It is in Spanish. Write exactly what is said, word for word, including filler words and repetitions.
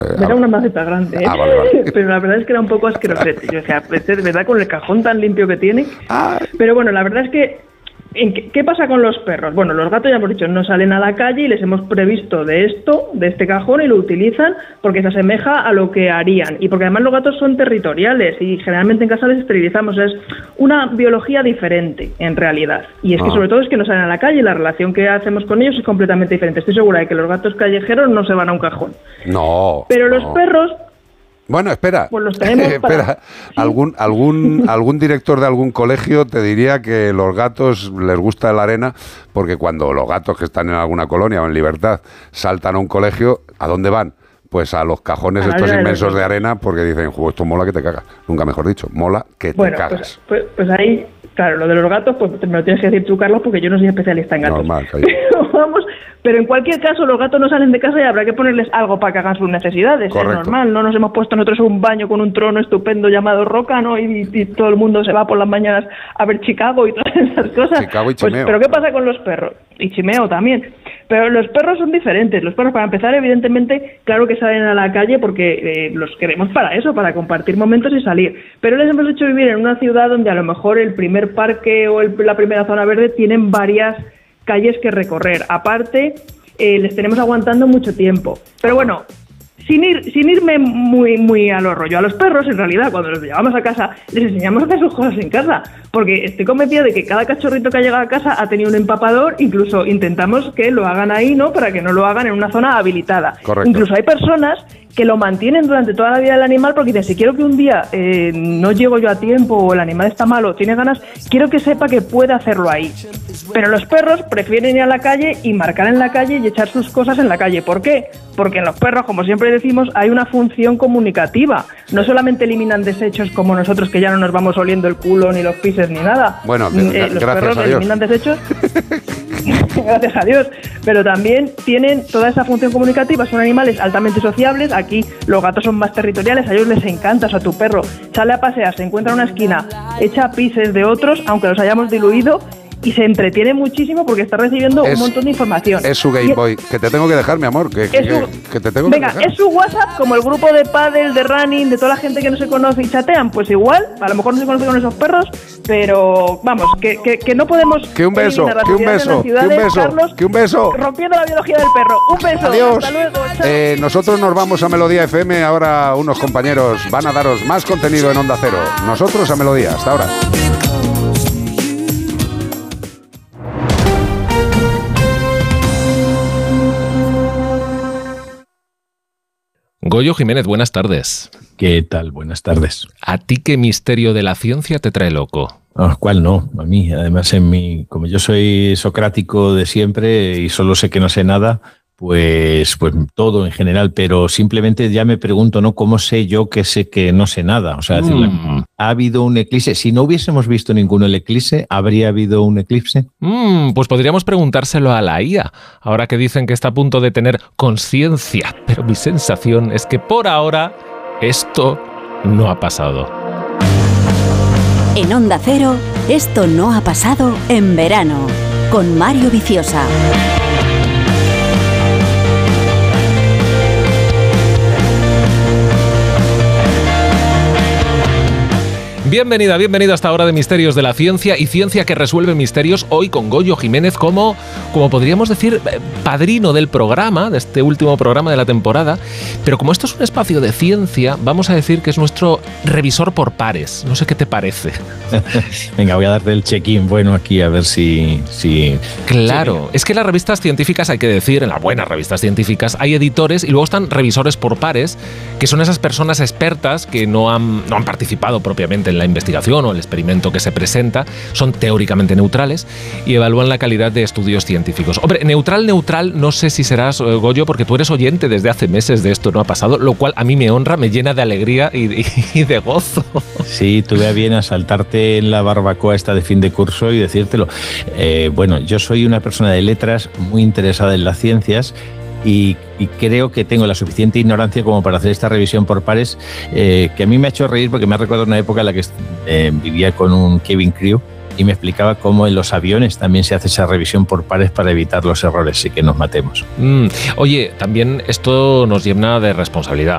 Era una maceta grande, ¿eh? Ah, vale, vale. Pero la verdad es que era un poco asquerosete. Yo decía, de verdad, con el cajón tan limpio que tiene. Ah. Pero bueno, la verdad es que ¿En qué, ¿Qué pasa con los perros? Bueno, los gatos ya hemos dicho, no salen a la calle y les hemos previsto de esto, de este cajón, y lo utilizan porque se asemeja a lo que harían. Y porque además los gatos son territoriales y generalmente en casa les esterilizamos. Es una biología diferente, en realidad. Y es que Ah. sobre todo es que no salen a la calle y la relación que hacemos con ellos es completamente diferente. Estoy segura de que los gatos callejeros no se van a un cajón. No. Pero los no. perros... Bueno, espera, Pues los tenemos para... espera, algún, algún, algún director de algún colegio te diría que los gatos les gusta la arena porque cuando los gatos que están en alguna colonia o en libertad saltan a un colegio, ¿a dónde van? Pues a los cajones A la estos arena de inmensos los- de arena porque dicen, "Jo, esto mola que te cagas", nunca mejor dicho, mola que te Bueno, cagas. pues, pues, pues ahí, claro, lo de los gatos, pues me lo tienes que decir tú, Carlos, porque yo no soy especialista en gatos. Normal, calla. Pero vamos, pero en cualquier caso, los gatos no salen de casa y habrá que ponerles algo para que hagan sus necesidades. Correcto. Es normal, no nos hemos puesto nosotros un baño con un trono estupendo llamado Roca, ¿no? Y, y todo el mundo se va por las mañanas a ver Chicago y todas esas cosas. Chicago y Pues, Chimeo. pero ¿qué pasa con los perros? Y Chimeo también. Pero los perros son diferentes. Los perros, para empezar, evidentemente, claro que salen a la calle porque eh, los queremos para eso, para compartir momentos y salir. Pero les hemos hecho vivir en una ciudad donde a lo mejor el primer parque o el- la primera zona verde tienen varias calles que recorrer. Aparte, eh, les tenemos aguantando mucho tiempo. Pero bueno, sin ir sin irme muy muy a lo rollo, a los perros, en realidad, cuando los llevamos a casa, les enseñamos a hacer sus cosas en casa. Porque estoy convencida de que cada cachorrito que ha llegado a casa ha tenido un empapador, incluso intentamos que lo hagan ahí, ¿no? Para que no lo hagan en una zona habilitada. Correcto. Incluso hay personas que lo mantienen durante toda la vida del animal porque dicen, si quiero que un día eh, no llego yo a tiempo o el animal está malo, tiene ganas, quiero que sepa que puede hacerlo ahí. Pero los perros prefieren ir a la calle y marcar en la calle y echar sus cosas en la calle. ¿Por qué? Porque en los perros, como siempre decimos, hay una función comunicativa. No solamente eliminan desechos como nosotros, que ya no nos vamos oliendo el culo ni los pises ni nada. Bueno, Mm, gra- los gracias perros a Dios. eliminan desechos. Gracias a Dios. Pero también tienen toda esa función comunicativa. Son animales altamente sociables. Aquí los gatos son más territoriales. A ellos les encanta. O sea, tu perro sale a pasear, se encuentra en una esquina, echa pises de otros, aunque los hayamos diluido, y se entretiene muchísimo porque está recibiendo Es- un montón de información. Es su Game Y- Boy, que te tengo que dejar, mi amor, que, que, es su- que te tengo Venga, que dejar. es su WhatsApp como el grupo de pádel, de running, de toda la gente que no se conoce y chatean. Pues igual, a lo mejor no se conoce con esos perros, pero vamos, que, que, que no podemos... Que un beso, eliminar la que un sociedad en beso, las que ciudades, un beso, Carlos, que un beso. rompiendo la biología del perro. Un beso. Adiós. Hasta luego. Chao. Eh, nosotros nos vamos a Melodía F M. Ahora unos compañeros van a daros más contenido en Onda Cero. Nosotros a Melodía. Hasta ahora. Goyo Jiménez, buenas tardes. ¿Qué tal? Buenas tardes. ¿A ti qué misterio de la ciencia te trae loco? Ah, ¿cuál no? A mí, además, en mi, como yo soy socrático de siempre y solo sé que no sé nada, pues, pues todo en general, pero simplemente ya me pregunto, ¿no? ¿Cómo sé yo que sé que no sé nada? O sea, Mm. decir, ¿ha habido un eclipse? Si no hubiésemos visto ninguno el eclipse, ¿habría habido un eclipse? Mm, pues podríamos preguntárselo a la I A, ahora que dicen que está a punto de tener conciencia, pero mi sensación es que por ahora esto no ha pasado. En Onda Cero, esto no ha pasado en verano, con Mario Viciosa. Bienvenida, bienvenido a esta hora de Misterios de la Ciencia y Ciencia que resuelve misterios, hoy con Goyo Jiménez como, como podríamos decir, padrino del programa, de este último programa de la temporada. Pero como esto es un espacio de ciencia, vamos a decir que es nuestro revisor por pares. No sé qué te parece. Venga, voy a darte el check-in bueno aquí a ver si... si Claro, es que en las revistas científicas, hay que decir, en las buenas revistas científicas, hay editores y luego están revisores por pares, que son esas personas expertas que no han, no han participado propiamente en la investigación o el experimento que se presenta, son teóricamente neutrales y evalúan la calidad de estudios científicos. Hombre, neutral, neutral, no sé si serás, eh, Goyo, porque tú eres oyente desde hace meses de Esto no ha pasado, lo cual a mí me honra, me llena de alegría y, y, y de gozo. Sí, tuve a bien asaltarte en la barbacoa esta de fin de curso y decírtelo. Eh, bueno, yo soy una persona de letras muy interesada en las ciencias y, y creo que tengo la suficiente ignorancia como para hacer esta revisión por pares, eh, que a mí me ha hecho reír porque me ha recordado una época en la que eh, vivía con un Kevin Crew y me explicaba cómo en los aviones también se hace esa revisión por pares para evitar los errores y que nos matemos. Mm, oye, también esto nos llena de responsabilidad.